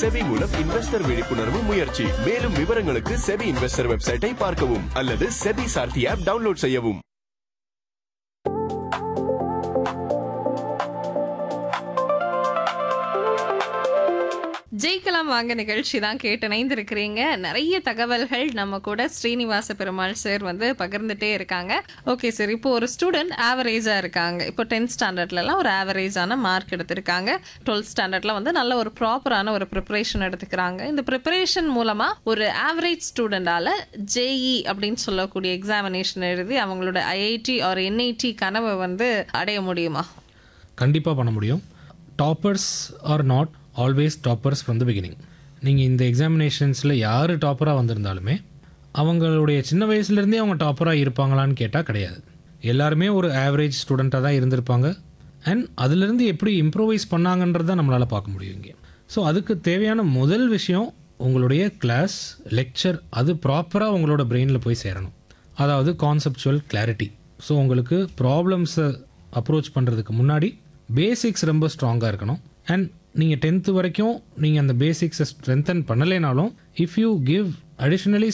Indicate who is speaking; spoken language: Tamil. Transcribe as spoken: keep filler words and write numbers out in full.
Speaker 1: செபி மூலம் இன்வெஸ்டர் விழிப்புணர்வு முயற்சி. மேலும் விவரங்களுக்கு செபி இன்வெஸ்டர் வெப்சைட்டை பார்க்கவும் அல்லது செபி சார்த்தி ஆப் டவுன்லோட் செய்யவும்.
Speaker 2: ஜெயிக்கலாம் வாங்க நிகழ்ச்சி தான் கேட்டு இணைந்திருக்கிறீங்க. நிறைய தகவல்கள் நம்ம கூட ஸ்ரீனிவாச பெருமாள் சார் வந்து பகிர்ந்துட்டே இருக்காங்க. ஓகே சார், இப்போ ஒரு ஸ்டூடெண்ட் ஆவரேஜா இருக்காங்க. இப்போ டென்த் ஸ்டாண்டர்ட்லலாம் ஒரு ஆவரேஜான மார்க் எடுத்திருக்காங்க. டுவெல்த் ஸ்டாண்டர்ட்ல வந்து நல்ல ஒரு ப்ராப்பரான ஒரு ப்ரிப்பரேஷன் எடுத்துக்கிறாங்க. இந்த ப்ரிப்பரேஷன் மூலமா ஒரு ஆவரேஜ் ஸ்டூடெண்டால ஜேஇ அப்படின்னு சொல்லக்கூடிய எக்ஸாமினேஷன் எழுதி அவங்களோட ஐஐடி ஆர் என்ஐடி கனவை வந்து அடைய முடியுமா?
Speaker 3: கண்டிப்பாக பண்ண முடியும். Toppers R not always toppers from the beginning. நீங்கள் இந்த எக்ஸாமினேஷன்ஸில் யார் டாப்பராக வந்திருந்தாலுமே அவங்களுடைய சின்ன வயசுலேருந்தே அவங்க டாப்பராக இருப்பாங்களான்னு கேட்டால் கிடையாது. எல்லாருமே ஒரு ஆவரேஜ் ஸ்டூடெண்ட்டாக தான் இருந்திருப்பாங்க. அண்ட் அதுலேருந்து எப்படி இம்ப்ரூவைஸ் பண்ணாங்கன்றதை நம்மளால் பார்க்க முடியும் இங்கே. ஸோ அதுக்கு தேவையான முதல் விஷயம் உங்களுடைய கிளாஸ் லெக்சர் அது ப்ராப்பராக உங்களோட பிரெயினில் போய் சேரணும். அதாவது கான்செப்சுவல் கிளாரிட்டி. ஸோ உங்களுக்கு ப்ராப்ளம்ஸை அப்ரோச் பண்ணுறதுக்கு முன்னாடி பேசிக்ஸ் ரொம்ப ஸ்ட்ராங்காக இருக்கணும். அண்ட் நீங்கள் டென்த்து வரைக்கும் நீங்கள் அந்த பேசிக்ஸை strengthen பண்ணலைனாலும் if you give additionally